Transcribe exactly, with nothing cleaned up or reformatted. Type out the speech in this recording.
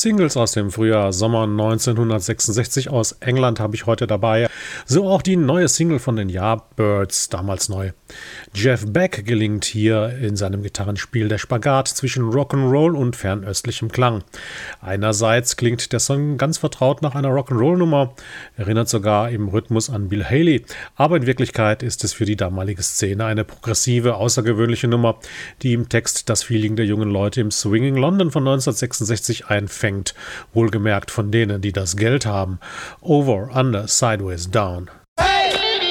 Singles aus dem Frühjahr, Sommer neunzehnhundertsechsundsechzig aus England habe ich heute dabei. So auch die neue Single von den Yardbirds, damals neu. Jeff Beck gelingt hier in seinem Gitarrenspiel der Spagat zwischen Rock'n'Roll und fernöstlichem Klang. Einerseits klingt der Song ganz vertraut nach einer Rock'n'Roll-Nummer, erinnert sogar im Rhythmus an Bill Haley, aber in Wirklichkeit ist es für die damalige Szene eine progressive, außergewöhnliche Nummer, die im Text das Feeling der jungen Leute im Swinging London von neunzehnhundertsechsundsechzig einfängt, wohlgemerkt von denen, die das Geld haben. Over, under, sideways, down.